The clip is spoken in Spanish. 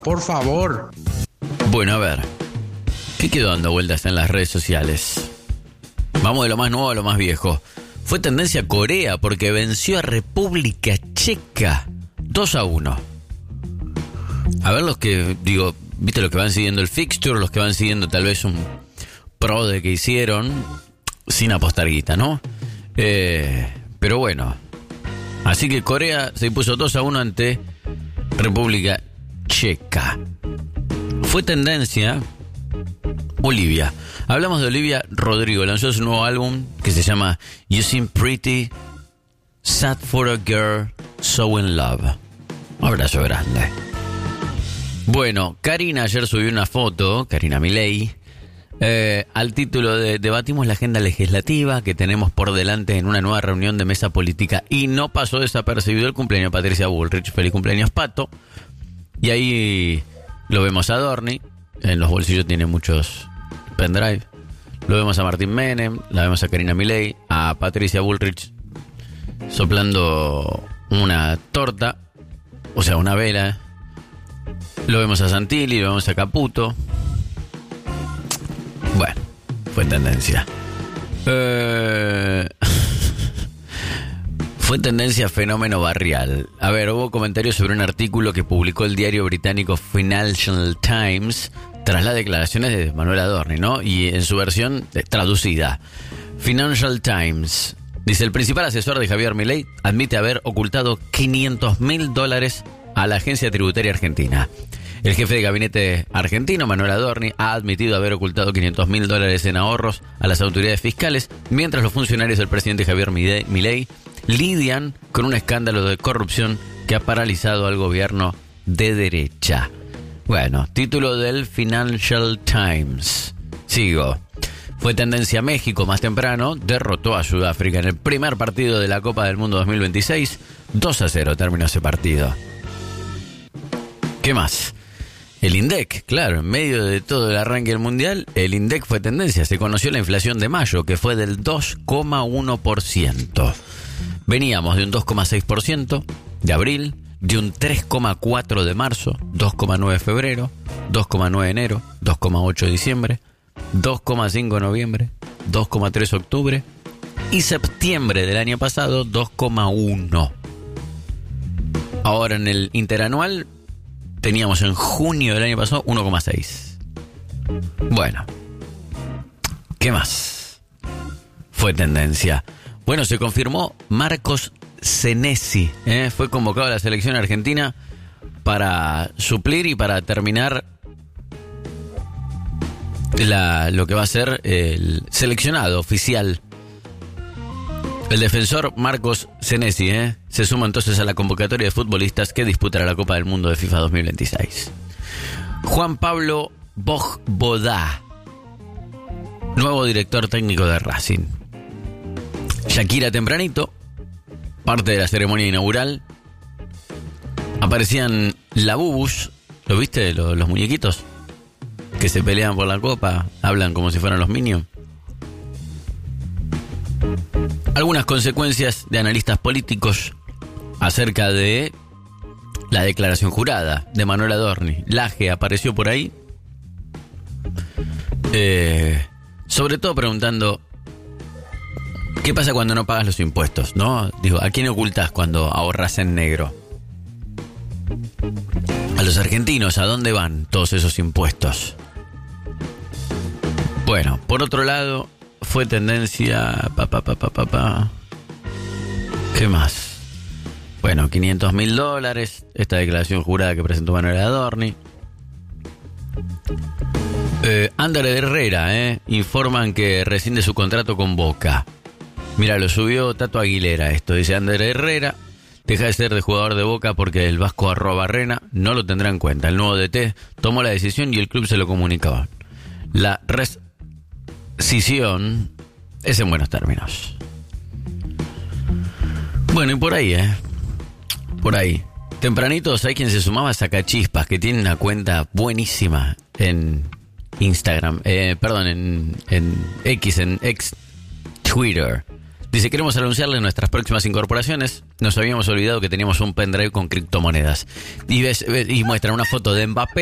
Por favor. Bueno, a ver. ¿Qué quedó dando vueltas en las redes sociales? Vamos de lo más nuevo a lo más viejo. Fue tendencia Corea porque venció a República Checa 2-1. A ver los que, digo, viste los que van siguiendo el fixture, los que van siguiendo tal vez un pro de que hicieron sin apostar guita, ¿no? Pero bueno. Así que Corea se impuso 2-1 ante República Checa. Fue tendencia Olivia. Hablamos de Olivia Rodrigo. Lanzó su nuevo álbum que se llama You Seem Pretty, Sad for a Girl So in Love. Un abrazo grande. Bueno, Karina ayer subió una foto, Karina Milei, al título de Debatimos la agenda legislativa que tenemos por delante en una nueva reunión de mesa política. Y no pasó desapercibido el cumpleaños de Patricia Bullrich. Feliz cumpleaños, Pato. Y ahí lo vemos a Dorni. En los bolsillos tiene muchos pendrive. Lo vemos a Martín Menem. La vemos a Karina Milei. A Patricia Bullrich soplando una torta. O sea, una vela. Lo vemos a Santilli. Lo vemos a Caputo. Bueno, fue tendencia. Fue tendencia fenómeno barrial. A ver, hubo comentarios sobre un artículo que publicó el diario británico Financial Times tras las declaraciones de Manuel Adorni, ¿no? Y en su versión traducida. Financial Times dice: el principal asesor de Javier Milei admite haber ocultado $500.000 a la agencia tributaria argentina. El jefe de gabinete argentino, Manuel Adorni, ha admitido haber ocultado $500.000 en ahorros a las autoridades fiscales, mientras los funcionarios del presidente Javier Milei lidian con un escándalo de corrupción que ha paralizado al gobierno de derecha. Bueno, título del Financial Times. Sigo. Fue tendencia México más temprano, derrotó a Sudáfrica en el primer partido de la Copa del Mundo 2026. 2-0 terminó ese partido. ¿Qué más? El INDEC, claro, en medio de todo el arranque del mundial, el INDEC fue tendencia. Se conoció la inflación de mayo, que fue del 2,1%. Veníamos de un 2,6% de abril, de un 3,4% de marzo, 2,9% febrero, 2,9% enero, 2,8% diciembre, 2,5% noviembre, 2,3% octubre y septiembre del año pasado 2,1%. Ahora en el interanual teníamos en junio del año pasado 1,6%. Bueno, ¿qué más? Fue tendencia. Bueno, se confirmó Marcos Senesi. Fue convocado a la selección argentina para suplir y para terminar lo que va a ser el seleccionado oficial. El defensor Marcos Senesi se suma entonces a la convocatoria de futbolistas que disputará la Copa del Mundo de FIFA 2026. Juan Pablo Bojbodá, nuevo director técnico de Racing. Shakira tempranito, parte de la ceremonia inaugural. Aparecían Labubus, ¿lo viste? Los muñequitos que se pelean por la copa, hablan como si fueran los Minions. Algunas consecuencias de analistas políticos acerca de la declaración jurada de Manuel Adorni. Laje apareció por ahí, sobre todo preguntando ¿qué pasa cuando no pagas los impuestos? ¿No? Digo, ¿a quién ocultas cuando ahorras en negro? A los argentinos, ¿a dónde van todos esos impuestos? Bueno, por otro lado, fue tendencia... ¿Qué más? Bueno, $500.000, esta declaración jurada que presentó Manuel Adorni. Ander Herrera, informan que rescinde su contrato con Boca. Mira, lo subió Tato Aguilera esto. Dice: Ander Herrera deja de ser de jugador de Boca porque el Vasco Arrobarrena no lo tendrá en cuenta. El nuevo DT tomó la decisión y el club se lo comunicaba. La rescisión es en buenos términos. Bueno, y por ahí, por ahí. Tempranitos hay quien se sumaba a Sacachispas, que tiene una cuenta buenísima en Instagram. En X, en ex Twitter. Dice, queremos anunciarles nuestras próximas incorporaciones. Nos habíamos olvidado que teníamos un pendrive con criptomonedas. Y muestra una foto de Mbappé